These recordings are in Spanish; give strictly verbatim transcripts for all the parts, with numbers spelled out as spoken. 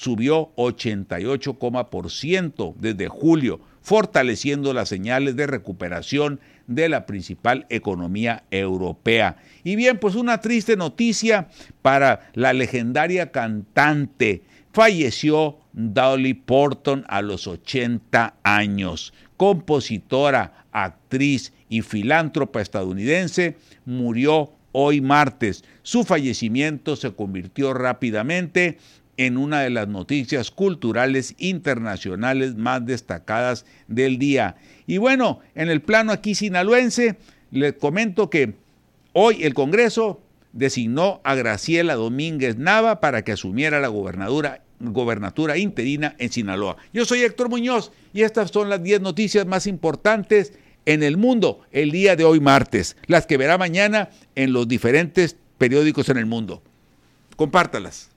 subió ochenta y ocho por ciento desde julio, fortaleciendo las señales de recuperación de la principal economía europea. Y bien, pues una triste noticia para la legendaria cantante. Falleció Dolly Parton a los ochenta años. Compositora, actriz y filántropa estadounidense, murió hoy martes. Su fallecimiento se convirtió rápidamente en una de las noticias culturales internacionales más destacadas del día. Y bueno, en el plano aquí sinaloense, les comento que hoy el Congreso designó a Graciela Domínguez Nava para que asumiera la gobernatura, gobernatura interina en Sinaloa. Yo soy Héctor Muñoz y estas son las diez noticias más importantes en el mundo el día de hoy martes, las que verá mañana en los diferentes periódicos en el mundo. Compártalas.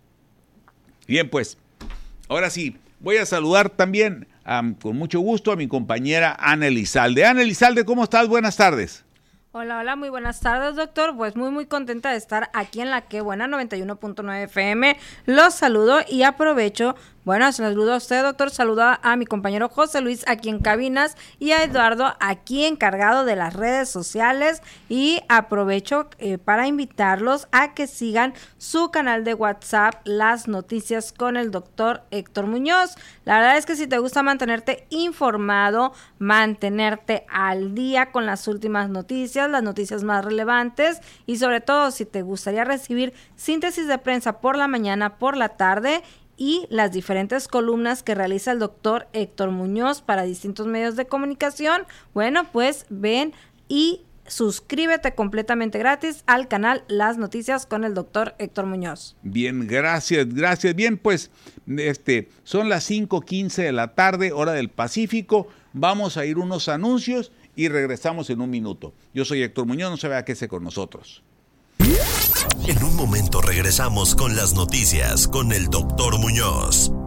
Bien, pues, ahora sí, voy a saludar también um, con mucho gusto a mi compañera Ana Elizalde. Ana Elizalde, ¿cómo estás? Buenas tardes. Hola, hola, muy buenas tardes, doctor. Pues muy, muy contenta de estar aquí en La Que Buena noventa y uno punto nueve F M. Los saludo y aprovecho, bueno, saludo a usted, doctor, saludo a mi compañero José Luis aquí en cabinas y a Eduardo aquí encargado de las redes sociales, y aprovecho eh, para invitarlos a que sigan su canal de WhatsApp, Las Noticias con el doctor Héctor Muñoz. La verdad es que si te gusta mantenerte informado, mantenerte al día con las últimas noticias, las noticias más relevantes, y sobre todo si te gustaría recibir síntesis de prensa por la mañana, por la tarde, y las diferentes columnas que realiza el doctor Héctor Muñoz para distintos medios de comunicación, bueno, pues ven y suscríbete completamente gratis al canal Las Noticias con el doctor Héctor Muñoz. Bien, gracias, gracias. Bien, pues este son las cinco quince de la tarde, hora del Pacífico. Vamos a ir unos anuncios y regresamos en un minuto. Yo soy Héctor Muñoz, no se vaya, quédese con nosotros. En un momento regresamos con las noticias con el doctor Muñoz.